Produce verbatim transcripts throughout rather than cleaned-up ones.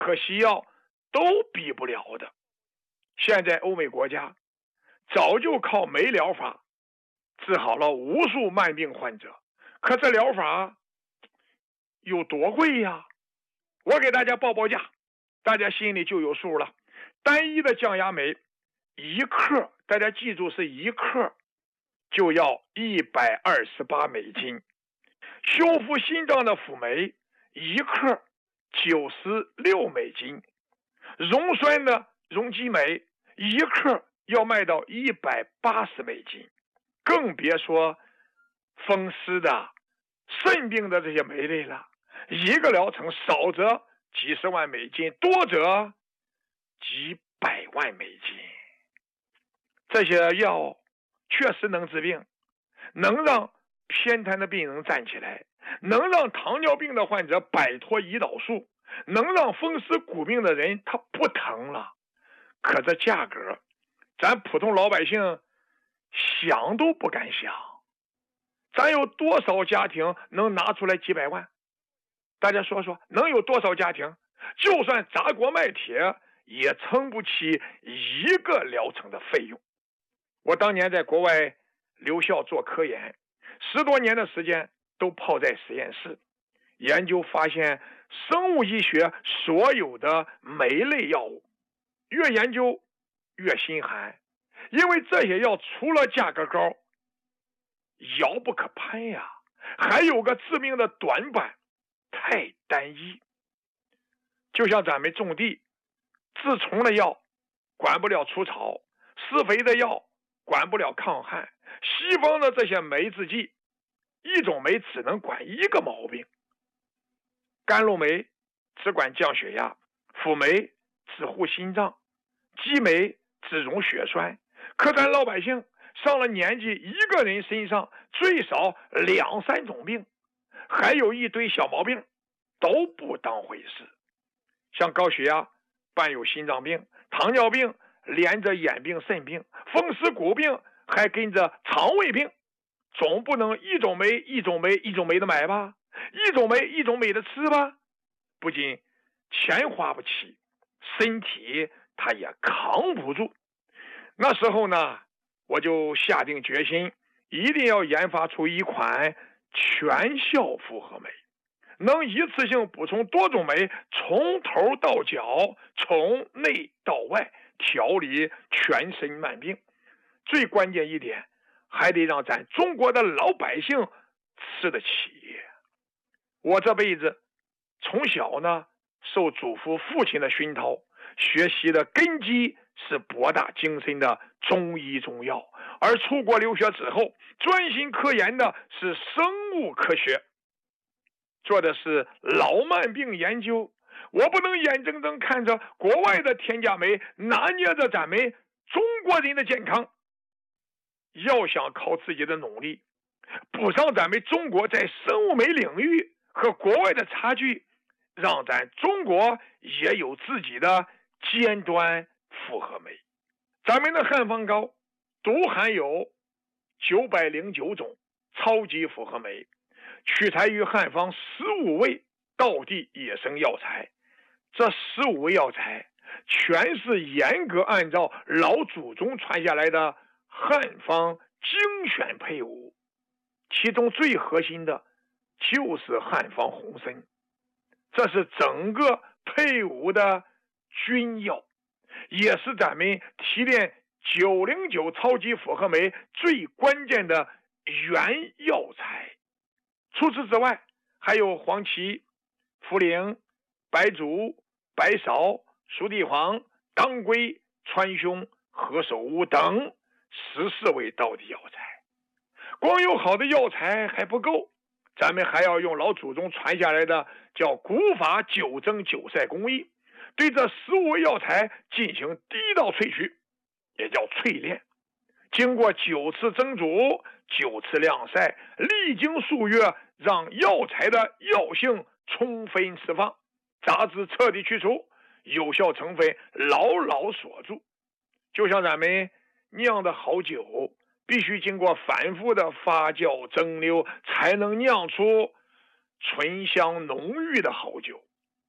和西药都比不了的。现在欧美国家早就靠酶疗法治好了无数慢病患者，可这疗法有多贵呀？我给大家报报价，大家心里就有数了。单一的降压酶一克，大家记住是一克，就要一百二十八美金。修复心脏的辅酶一克九十六美金。溶栓的溶激酶一克要卖到一百八十美金。更别说风湿的、肾病的这些酶类了，一个疗程少则几十万美金，多则几百万美金。这些药确实能治病，能让偏瘫的病人站起来，能让糖尿病的患者摆脱胰岛素，能让风湿骨病的人他不疼了。可这价格咱普通老百姓想都不敢想。咱有多少家庭能拿出来几百万？大家说说，能有多少家庭就算砸锅卖铁也撑不起一个疗程的费用？我当年在国外留校做科研，十多年的时间都泡在实验室研究，发现生物医学所有的酶类药物越研究越心寒，因为这些药除了价格高，遥不可攀呀，还有个致命的短板，太单一。就像咱们种地，治虫的药管不了除草，施肥的药管不了抗旱，西方的这些酶制剂，一种酶只能管一个毛病。甘露酶只管降血压，辅酶只护心脏，激酶只溶血栓。可咱老百姓上了年纪，一个人身上最少两三种病，还有一堆小毛病都不当回事。像高血压伴有心脏病，糖尿病连着眼病肾病，风湿骨病还跟着肠胃病，总不能一种酶一种酶一种酶的买吧，一种酶一种酶的吃吧。不仅钱花不起，身体它也扛不住。那时候呢，我就下定决心，一定要研发出一款全效复合酶，能一次性补充多种酶，从头到脚，从内到外调理全身慢病。最关键一点，还得让咱中国的老百姓吃得起。我这辈子从小呢，受祖父父亲的熏陶，学习的根基是博大精深的中医中药，而出国留学之后，专心科研的是生物科学，做的是老慢病研究。我不能眼睁睁看着国外的添加酶拿捏着咱们中国人的健康，要想靠自己的努力补上咱们中国在生物酶领域和国外的差距，让咱中国也有自己的尖端复合酶。咱们的汉方膏独含有九百零九种超级复合酶，取材于汉方十五味道地野生药材。这十五味药材全是严格按照老祖宗传下来的汉方精选配伍，其中最核心的就是汉方红参，这是整个配伍的君药，也是咱们提炼九零九超级复合酶最关键的原药材。除此之外，还有黄芪、茯苓、白术、白芍、熟地黄、当归、川芎、何首乌等十四味道地药材。光有好的药材还不够，咱们还要用老祖宗传下来的叫古法九蒸九晒工艺，对这十五味药材进行第一道萃取，也叫淬炼。经过九次蒸煮，九次晾晒，历经数月，让药材的药性充分释放，杂质彻底去除，有效成分牢牢锁住。就像咱们酿的好酒，必须经过反复的发酵蒸馏，才能酿出醇香浓郁的好酒。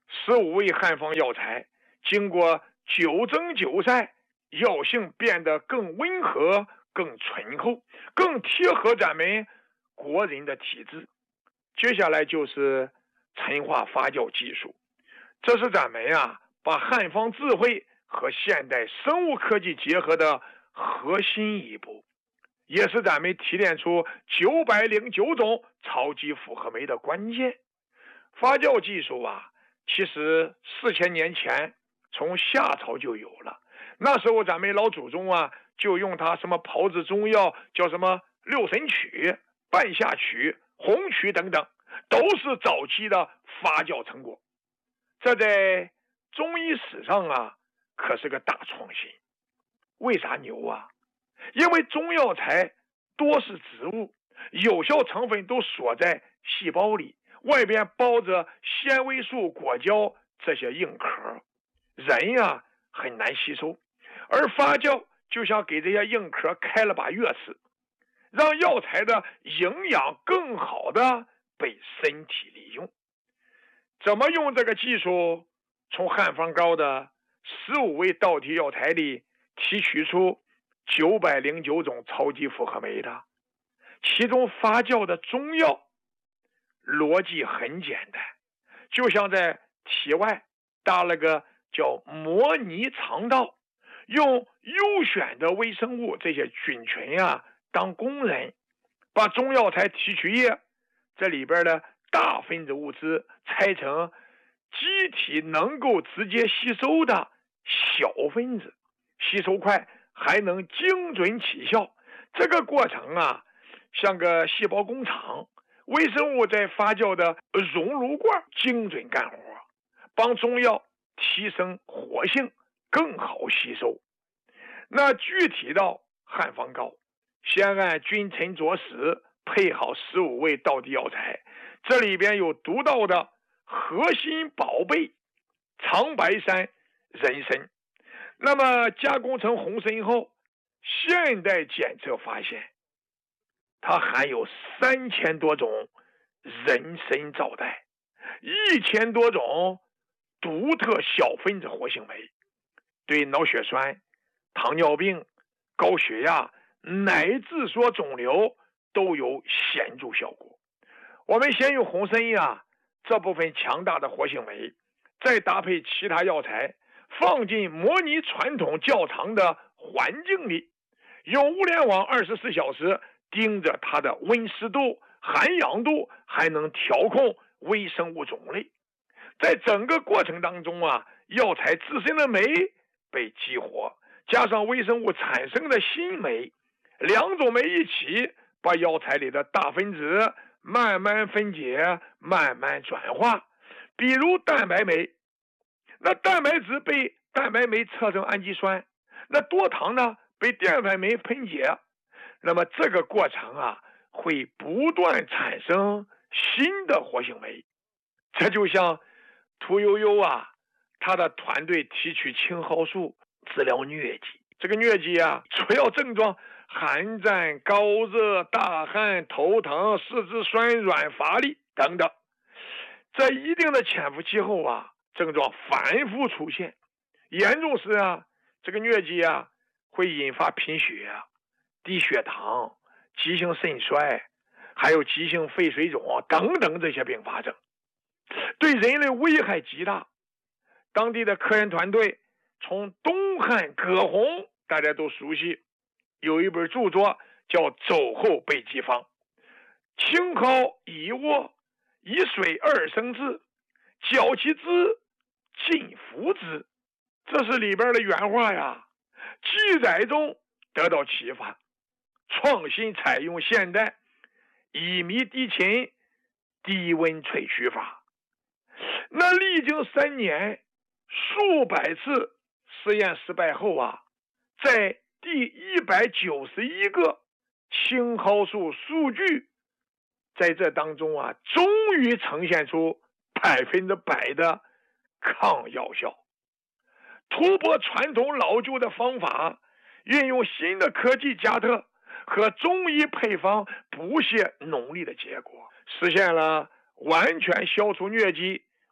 十五味汉方药材经过九蒸九晒，药性变得更温和、更醇厚，更贴合咱们国人的体质。接下来就是陈化发酵技术，这是咱们啊把汉方智慧和现代生物科技结合的核心一步，也是咱们提炼出九百零九种超级复合酶的关键。发酵技术啊，其实四千年前从夏朝就有了，那时候咱们老祖宗啊就用它什么炮制中药，叫什么六神曲、半夏曲、红曲等等，都是早期的发酵成果。这在中医史上啊可是个大创新。为啥牛啊？因为中药材多是植物，有效成分都锁在细胞里，外边包着纤维素、果胶这些硬壳，人呀很难吸收。而发酵就像给这些硬壳开了把钥匙，让药材的营养更好的被身体利用。怎么用这个技术从汉方膏的十五味道体药材里提取出九百零九种超级复合酶的？其中发酵的中药逻辑很简单，就像在体外搭了个叫模拟肠道，用优选的微生物这些菌群啊当工人，把中药材提取液这里边的大分子物质拆成机体能够直接吸收的小分子，吸收快还能精准起效。这个过程啊像个细胞工厂，微生物在发酵的熔炉罐精准干活，帮中药提升活性，更好吸收。那具体到汉方膏，先按君臣佐使配好十五味道地药材，这里边有独到的核心宝贝长白山人参。那么加工成红参后，现代检测发现它含有三千多种人参皂苷，一千多种独特小分子活性酶，对脑血栓、糖尿病、高血压乃至说肿瘤都有显著效果。我们先用红参呀这部分强大的活性酶，再搭配其他药材，放进模拟传统较长的环境里，用物联网二十四小时盯着它的温湿度、含氧度，还能调控微生物种类。在整个过程当中啊，药材自身的酶被激活，加上微生物产生的新酶，两种酶一起把药材里的大分子慢慢分解，慢慢转化。比如蛋白酶，那蛋白质被蛋白酶测成氨基酸，那多糖呢被淀粉酶分解。那么这个过程啊会不断产生新的活性酶。这就像屠呦呦啊他的团队提取青蒿素治疗疟疾，这个疟疾啊主要症状寒战、高热、大汗、头疼、四肢酸软、乏力等等。在一定的潜伏期后啊，症状反复出现，严重时啊，这个疟疾啊会引发贫血、低血糖、急性肾衰，还有急性肺水肿等等这些并发症，对人类危害极大。当地的科研团队从东汉葛洪，大家都熟悉，有一本著作叫《肘后备急方》，青蒿一握，以水二升之，绞其汁，尽服之。这是里边的原话呀。记载中得到启发，创新采用现代乙醚低嗪低温萃取法。那历经三年数百次实验失败后啊，在第一百九十一个青蒿素数据，在这当中啊，终于呈现出百分之百的抗药效，突破传统老旧的方法，运用新的科技加特和中医配方补泻脓力的结果，实现了完全消除疟疾、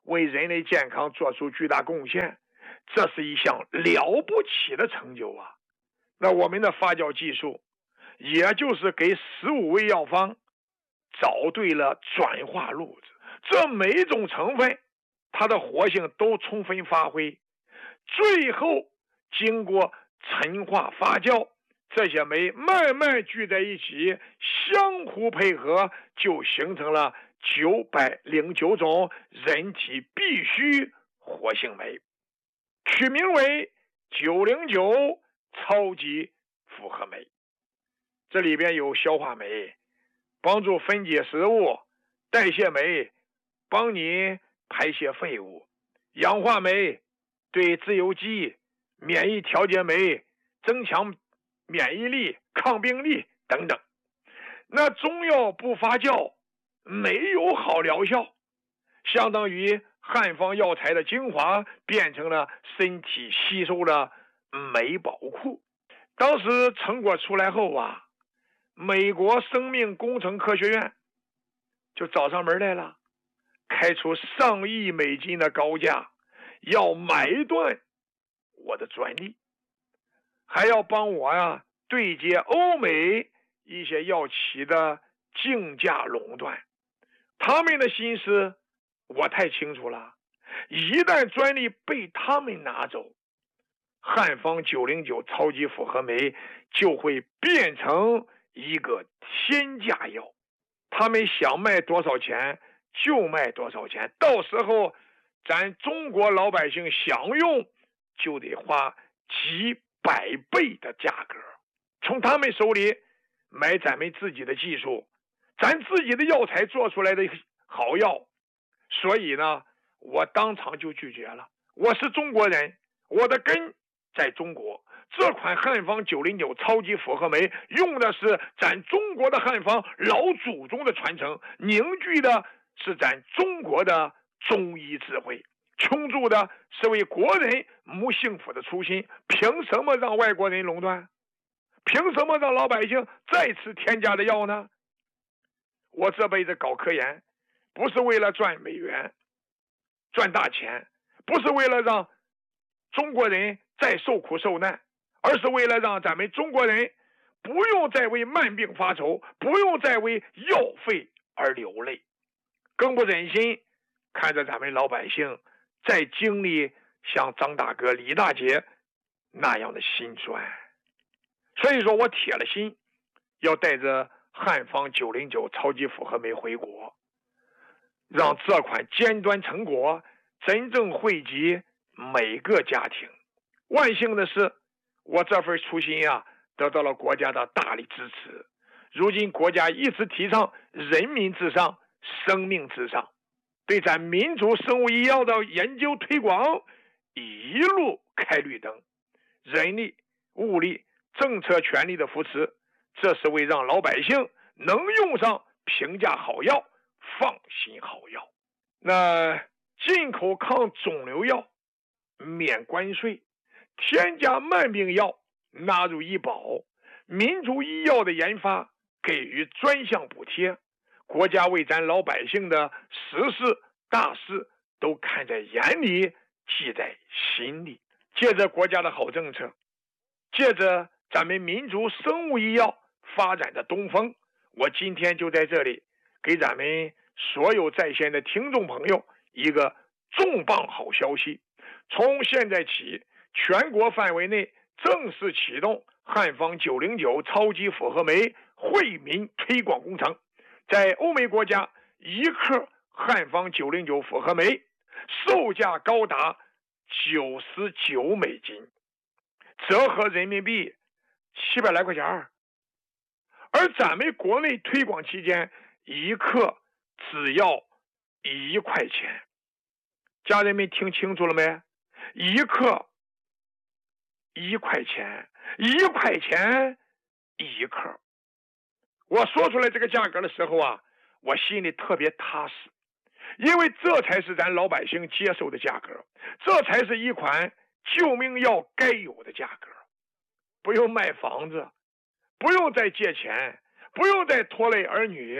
为人类健康做出巨大贡献，这是一项了不起的成就啊！那我们的发酵技术，也就是给十五味药方找对了转化路子，这每种成分它的活性都充分发挥，最后经过陈化发酵，这些酶慢慢聚在一起，相互配合，就形成了九百零九种人体必需活性酶，取名为九零九超级复合酶。这里边有消化酶，帮助分解食物；代谢酶，帮你排泄废物；氧化酶，对自由基；免疫调节酶，增强免疫力、抗病力等等。那中药不发酵，没有好疗效，相当于汉方药材的精华变成了身体吸收的酶宝库。当时成果出来后啊，美国生命工程科学院就找上门来了，开出上亿美金的高价，要买断我的专利，还要帮我呀对接欧美一些药企的竞价垄断。他们的心思我太清楚了，一旦专利被他们拿走，汉方九零九超级复合酶就会变成一个天价药，他们想卖多少钱就卖多少钱，到时候咱中国老百姓享用就得花几百倍的价格，从他们手里买咱们自己的技术，咱自己的药材做出来的好药。所以呢，我当场就拒绝了。我是中国人，我的根在中国，这款汉方九零九超级复合酶用的是咱中国的汉方老祖宗的传承，凝聚的是咱中国的中医智慧，倾注的是为国人谋幸福的初心。凭什么让外国人垄断？凭什么让老百姓再吃添加的药呢？我这辈子搞科研不是为了赚美元赚大钱，不是为了让中国人再受苦受难，而是为了让咱们中国人不用再为慢病发愁，不用再为药费而流泪，更不忍心看着咱们老百姓再经历像张大哥、李大姐那样的辛酸。所以说我铁了心要带着汉方九零九超级复合酶回国，让这款尖端成果真正惠及每个家庭。万幸的是，我这份初心啊得到了国家的大力支持。如今国家一直提倡人民至上、生命至上，对咱民族生物医药的研究推广一路开绿灯，人力、物力、政策权力的扶持，这是为让老百姓能用上平价好药、放心好药。那进口抗肿瘤药免关税，添加慢病药纳入医保，民族医药的研发给予专项补贴，国家为咱老百姓的实事大事都看在眼里，记在心里。借着国家的好政策，借着咱们民族生物医药发展的东风，我今天就在这里给咱们所有在线的听众朋友一个重磅好消息。从现在起，全国范围内正式启动汉方九零九超级复合酶惠民推广工程。在欧美国家，一克汉方九零九复合酶售价高达九十九美金，折合人民币七百来块钱。而咱们国内推广期间，一克只要一块钱。家人们听清楚了没？一克一块钱，一块钱一克。我说出来这个价格的时候啊，我心里特别踏实，因为这才是咱老百姓接受的价格，这才是一款救命药该有的价格。不用卖房子，不用再借钱，不用再拖累儿女，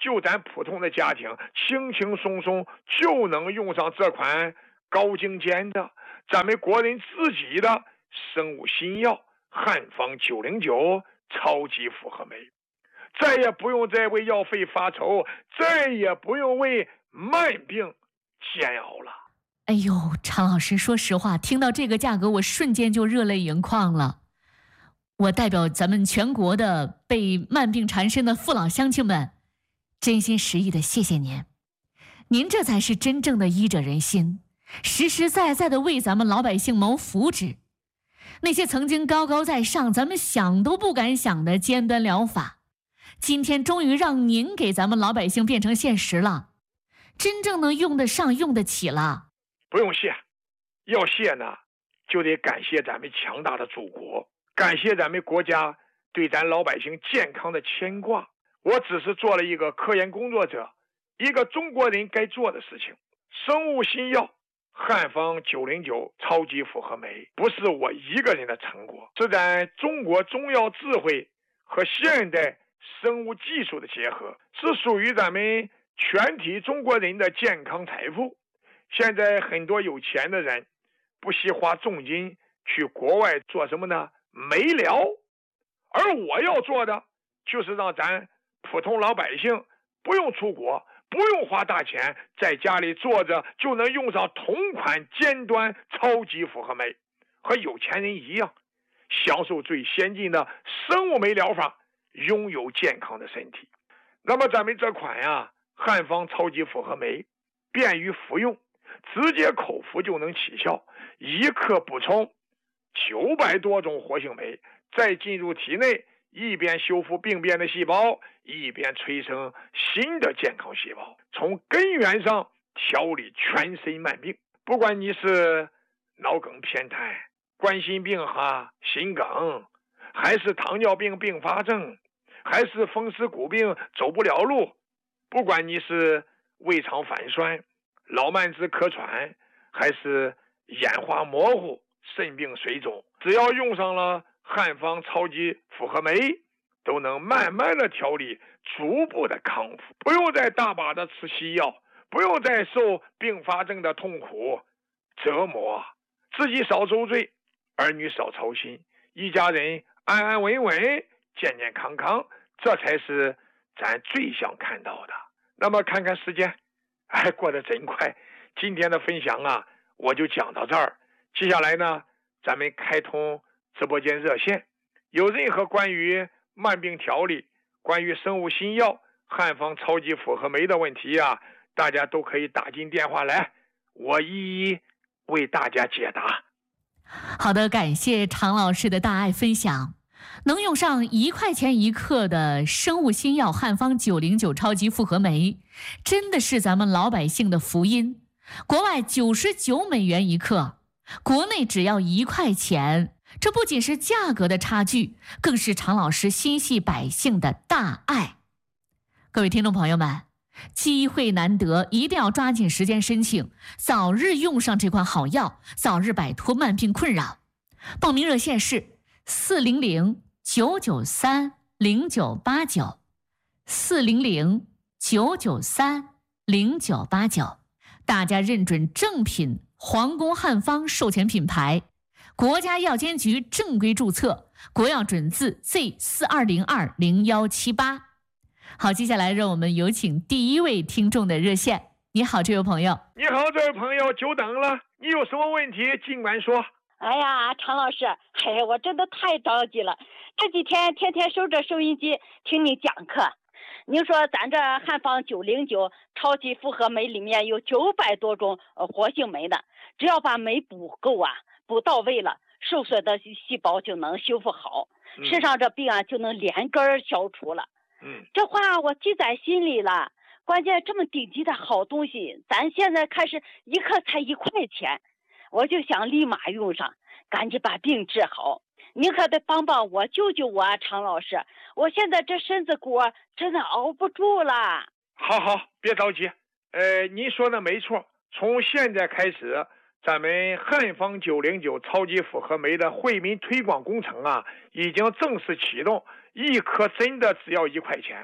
就咱普通的家庭轻轻松松就能用上这款高精尖的咱们国人自己的生物新药汉方九零九超级复合酶，再也不用再为药费发愁，再也不用为慢病煎熬了。 哎呦，常老师，说实话，听到这个价格，我瞬间就热泪盈眶了。我代表咱们全国的被慢病缠身的父老乡亲们，真心实意的谢谢您。您这才是真正的医者仁心，实实在在的为咱们老百姓谋福祉。那些曾经高高在上，咱们想都不敢想的尖端疗法，今天终于让您给咱们老百姓变成现实了，真正能用得上用得起了。 不用谢，要谢呢就得感谢咱们强大的祖国，感谢咱们国家对咱老百姓健康的牵挂。我只是做了一个科研工作者，一个中国人该做的事情。生物新药汉方九零九超级复合酶不是我一个人的成果，是咱中国中药智慧和现代生物技术的结合，是属于咱们全体中国人的健康财富。现在很多有钱的人不惜花重金去国外做什么呢？美疗。而我要做的就是让咱普通老百姓不用出国，不用花大钱，在家里坐着就能用上同款尖端超级复合酶，和有钱人一样，享受最先进的生物酶疗法，拥有健康的身体。那么咱们这款呀汉方超级复合酶便于服用，直接口服就能起效，一克补充九百多种活性酶，再进入体内，一边修复病变的细胞，一边催生新的健康细胞，从根源上调理全身慢病。不管你是脑梗偏瘫、冠心病哈、心梗，还是糖尿病并发症，还是风湿骨病走不了路，不管你是胃肠反酸、老慢支咳喘，还是眼花模糊、肾病水肿，只要用上了汉方超级复合酶，都能慢慢的调理，逐步的康复，不用再大把的吃西药，不用再受并发症的痛苦折磨，自己少受罪，儿女少操心，一家人安安稳稳、健健康康，这才是咱最想看到的。那么看看时间，哎，过得真快。今天的分享啊，我就讲到这儿。接下来呢，咱们开通直播间热线，有任何关于慢病调理、关于生物新药汉方超级复合酶的问题啊，大家都可以打进电话来，我一一为大家解答。 好的，感谢常老师的大爱分享。能用上一块钱一克的生物新药汉方九零九超级复合酶，真的是咱们老百姓的福音。国外九十九美元一克，国内只要一块钱，这不仅是价格的差距，更是常老师心系百姓的大爱。各位听众朋友们，机会难得，一定要抓紧时间申请，早日用上这款好药，早日摆脱慢病困扰。报名热线是四零零九九三零九八九，四零零九九三零九八九。大家认准正品皇宫汉方授权品牌，国家药监局正规注册，国药准字 Z 四二零二零一七八。好，接下来让我们有请第一位听众的热线。你好，这位朋友。 你好，这位朋友，久等了，你有什么问题尽管说。 哎呀，常老师，嘿，我真的太着急了，这几天天天守着收音机听你讲课。您说咱这汉方九零九超级复合酶里面有九百多种呃活性酶的，只要把酶补够啊，补到位了，受损的细胞就能修复好， 嗯、 身上这病啊就能连根消除了。 嗯， 这话我记在心里了。关键这么顶级的好东西，咱现在看是一克才一块钱，我就想立马用上，赶紧把病治好。您可得帮帮我，救救我啊，常老师！我现在这身子骨真的熬不住了。 好好，别着急。呃，您说的没错，从现在开始，咱们汉方九零九超级复合酶的惠民推广工程啊，已经正式启动。一颗真的只要一块钱，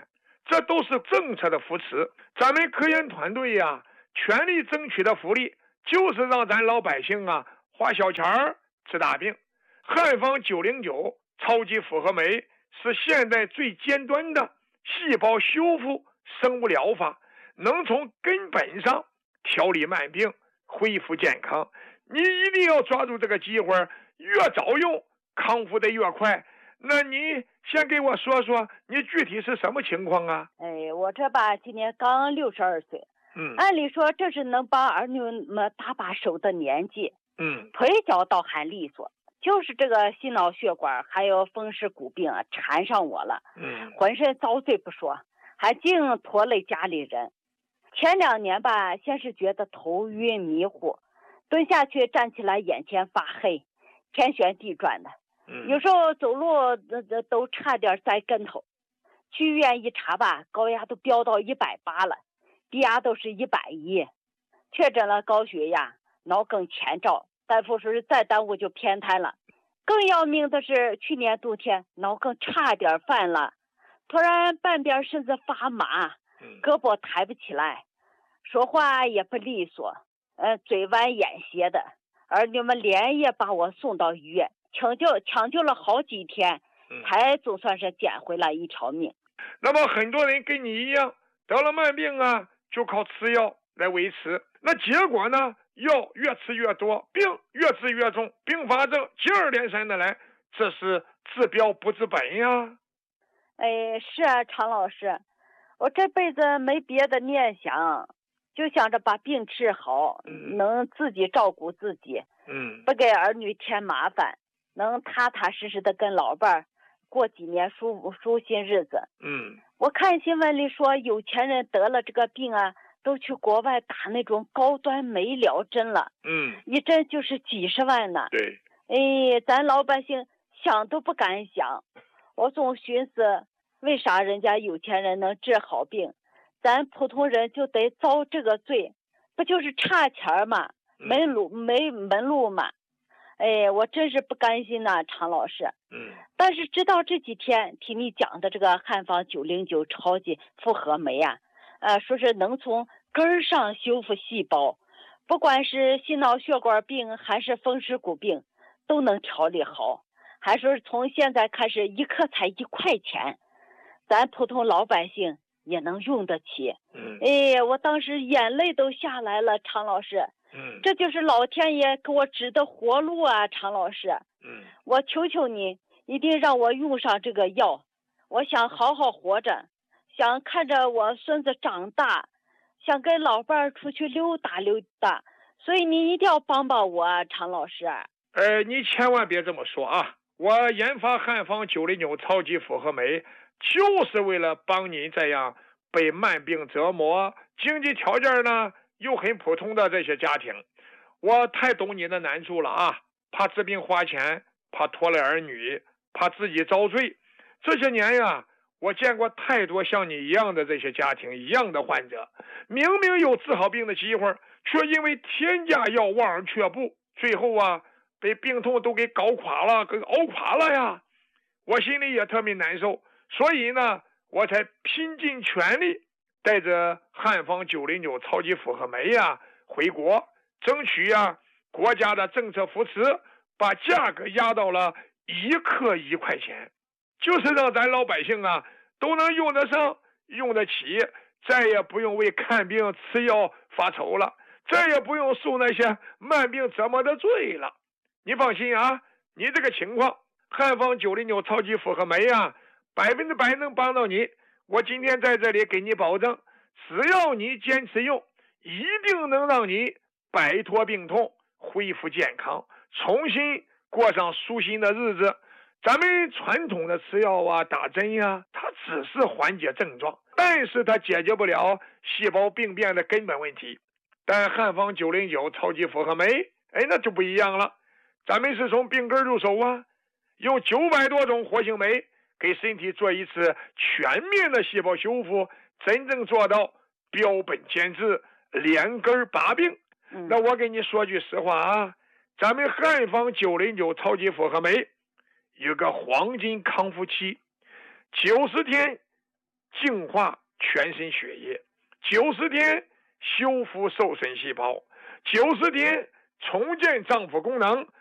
这都是政策的扶持。咱们科研团队呀，全力争取的福利就是让咱老百姓啊花小钱儿治大病。汉方九零九超级复合酶是现在最尖端的细胞修复生物疗法，能从根本上调理慢病，恢复健康。你一定要抓住这个机会，越早用康复的越快。那你先给我说说你具体是什么情况啊？ 哎，我这吧今年刚六十二岁， 嗯， 按理说这是能帮儿女们搭把手的年纪， 嗯， 腿脚倒还利索，就是这个心脑血管还有风湿骨病啊缠上我了， 嗯， 浑身遭罪不说，还净拖累家里人。前两年吧，先是觉得头晕迷糊，蹲下去站起来眼前发黑，天旋地转的， 嗯， 有时候走路都都差点栽跟头。去医院一查吧，高压都飙到一百八了，低压都是一百一，确诊了高血压、脑梗前兆，大夫说是再耽误就偏瘫了。更要命的是，去年冬天脑梗差点犯了，突然半边身子发麻，胳膊抬不起来，说话也不利索，呃，嘴歪眼斜的。儿女们连夜把我送到医院，抢救抢救了好几天，才总算是捡回来一条命。 那么很多人跟你一样得了慢病啊，就靠吃药来维持，那结果呢，药越吃越多，病越治越重，并发症接二连三的来，这是治标不治本呀。 哎，是啊，常老师，我这辈子没别的念想，就想着把病治好， 嗯， 能自己照顾自己， 嗯， 不给儿女添麻烦，能踏踏实实的跟老伴儿过几年舒舒心日子。 嗯， 我看新闻里说，有钱人得了这个病啊，都去国外打那种高端美疗针了， 嗯， 一针就是几十万呢。 对， 哎，咱老百姓想都不敢想。我总寻思，为啥人家有钱人能治好病，咱普通人就得遭这个罪？不就是差钱吗？没路没门路嘛。哎，我真是不甘心呐，常老师。 嗯， 但是直到这几天听你讲的这个汉方九零九超级复合酶啊，呃，说是能从根儿上修复细胞，不管是心脑血管病还是风湿骨病，都能调理好。还说是从现在开始一颗才一块钱，咱普通老百姓也能用得起。 嗯， 哎，我当时眼泪都下来了，常老师。 嗯， 这就是老天爷给我指的活路啊，常老师。 嗯， 我求求你，一定让我用上这个药。我想好好活着，想看着我孙子长大，想跟老伴儿出去溜达溜达，所以你一定要帮帮我啊，常老师。 呃，你千万别这么说啊！我研发汉方九零九超级复合酶，就是为了帮你这样被慢病折磨、经济条件呢又很普通的这些家庭。我太懂你的难处了啊！怕治病花钱，怕拖累儿女，怕自己遭罪。这些年呀，我见过太多像你一样的这些家庭，一样的患者，明明有治好病的机会，却因为添加药望而却步，最后啊被病痛都给搞垮了，给熬垮了呀！我心里也特别难受，所以呢，我才拼尽全力带着汉方九零九超级复合酶呀回国，争取呀国家的政策扶持，把价格压到了一克一块钱，就是让咱老百姓啊都能用得上、用得起，再也不用为看病吃药发愁了，再也不用受那些慢病折磨的罪了。你放心啊，你这个情况，汉方九零九超级复合酶啊，百分之百能帮到你。我今天在这里给你保证，只要你坚持用，一定能让你摆脱病痛，恢复健康，重新过上舒心的日子。咱们传统的吃药啊、打针呀、啊，它只是缓解症状，但是它解决不了细胞病变的根本问题。但汉方九零九超级复合酶，哎，那就不一样了。咱们是从病根入手啊，用九百多种活性酶给身体做一次全面的细胞修复，真正做到标本兼治，连根拔病。 嗯、 那我给你说句实话啊，咱们汉方九零九超级复合酶有个黄金康复期，九十天净化全身血液，九十天修复瘦身细胞，九十天重建脏腑功能，